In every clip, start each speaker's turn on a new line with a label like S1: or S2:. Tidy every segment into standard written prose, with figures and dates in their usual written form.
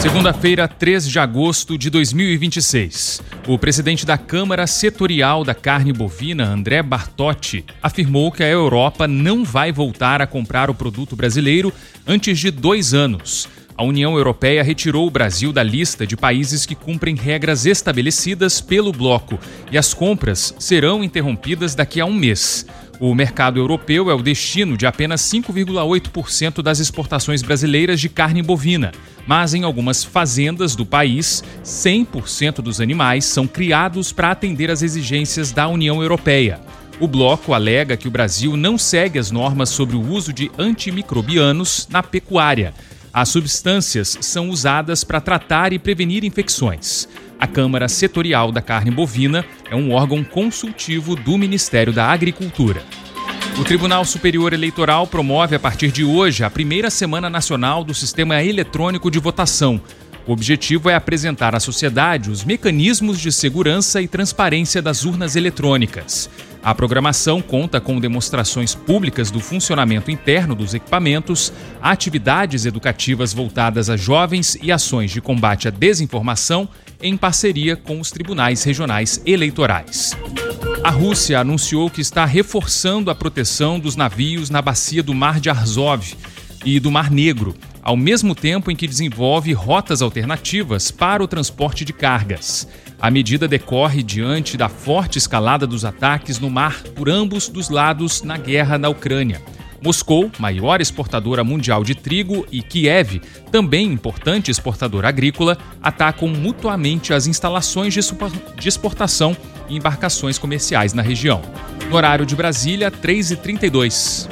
S1: Segunda-feira, 3 de agosto de 2026. O presidente da Câmara Setorial da Carne Bovina, André Bartotti, afirmou que a Europa não vai voltar a comprar o produto brasileiro antes de 2 anos. A União Europeia retirou o Brasil da lista de países que cumprem regras estabelecidas pelo bloco e as compras serão interrompidas daqui a um mês. O mercado europeu é o destino de apenas 5,8% das exportações brasileiras de carne bovina, mas em algumas fazendas do país, 100% dos animais são criados para atender às exigências da União Europeia. O bloco alega que o Brasil não segue as normas sobre o uso de antimicrobianos na pecuária. As substâncias são usadas para tratar e prevenir infecções. A Câmara Setorial da Carne Bovina é um órgão consultivo do Ministério da Agricultura. O Tribunal Superior Eleitoral promove a partir de hoje a primeira Semana Nacional do Sistema Eletrônico de Votação. O objetivo é apresentar à sociedade os mecanismos de segurança e transparência das urnas eletrônicas. A programação conta com demonstrações públicas do funcionamento interno dos equipamentos, atividades educativas voltadas a jovens e ações de combate à desinformação em parceria com os tribunais regionais eleitorais. A Rússia anunciou que está reforçando a proteção dos navios na bacia do Mar de Azov e do Mar Negro, ao mesmo tempo em que desenvolve rotas alternativas para o transporte de cargas. A medida decorre diante da forte escalada dos ataques no mar por ambos dos lados na guerra na Ucrânia. Moscou, maior exportadora mundial de trigo, e Kiev, também importante exportadora agrícola, atacam mutuamente as instalações de exportação e embarcações comerciais na região. No horário de Brasília, 3h32.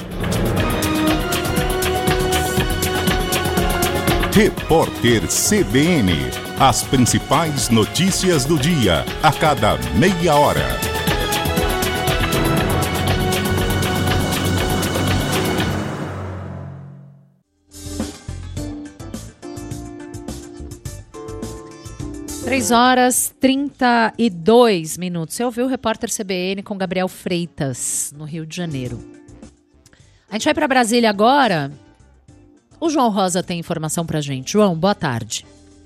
S2: Repórter CBN. As principais notícias do dia, a cada meia hora.
S3: Três horas 32 minutos. Você ouviu o Repórter CBN com Gabriel Freitas, no Rio de Janeiro. A gente vai para Brasília agora. O João Rosa tem informação pra gente. João, boa tarde.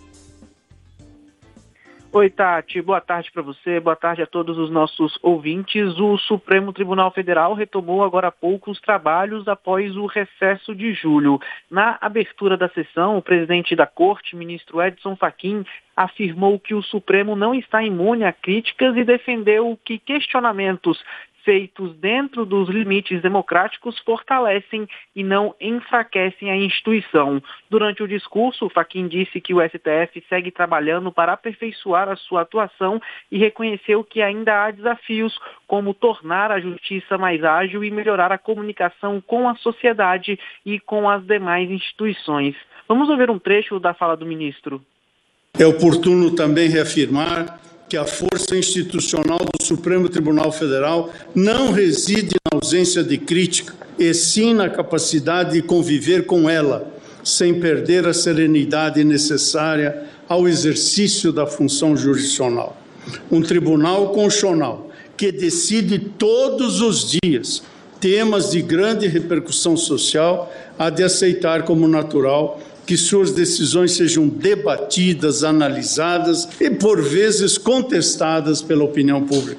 S4: Oi, Tati. Boa tarde para você. Boa tarde a todos os nossos ouvintes. O Supremo Tribunal Federal retomou agora há pouco os trabalhos após o recesso de julho. Na abertura da sessão, o presidente da Corte, ministro Edson Fachin, afirmou que o Supremo não está imune a críticas e defendeu que questionamentos feitos dentro dos limites democráticos fortalecem e não enfraquecem a instituição. Durante o discurso, Fachin disse que o STF segue trabalhando para aperfeiçoar a sua atuação e reconheceu que ainda há desafios, como tornar a justiça mais ágil e melhorar a comunicação com a sociedade e com as demais instituições. Vamos ouvir um trecho da fala do ministro.
S5: É oportuno também reafirmar que a força institucional do Supremo Tribunal Federal não reside na ausência de crítica, e sim na capacidade de conviver com ela, sem perder a serenidade necessária ao exercício da função jurisdicional. Um tribunal constitucional que decide todos os dias temas de grande repercussão social há de aceitar como natural que suas decisões sejam debatidas, analisadas e, por vezes, contestadas pela opinião pública.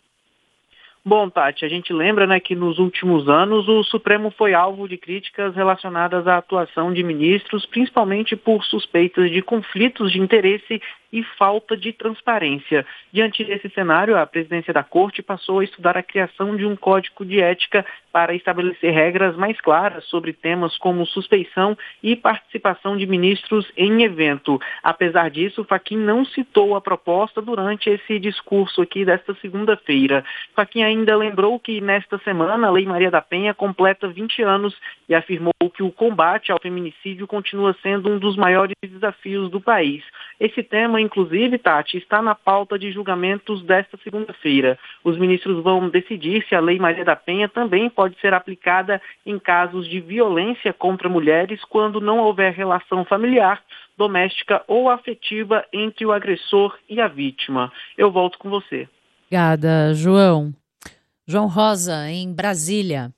S4: Bom, Tati, a gente lembra, que nos últimos anos o Supremo foi alvo de críticas relacionadas à atuação de ministros, principalmente por suspeitas de conflitos de interesse e falta de transparência. Diante desse cenário, a presidência da Corte passou a estudar a criação de um código de ética para estabelecer regras mais claras sobre temas como suspeição e participação de ministros em evento. Apesar disso, Fachin não citou a proposta durante esse discurso aqui desta segunda-feira. Fachin ainda lembrou que nesta semana a Lei Maria da Penha completa 20 anos e afirmou que o combate ao feminicídio continua sendo um dos maiores desafios do país. Esse tema, inclusive, Tati, está na pauta de julgamentos desta segunda-feira. Os ministros vão decidir se a Lei Maria da Penha também pode ser aplicada em casos de violência contra mulheres quando não houver relação familiar, doméstica ou afetiva entre o agressor e a vítima. Eu volto com você.
S3: Obrigada, João. João Rosa, em Brasília.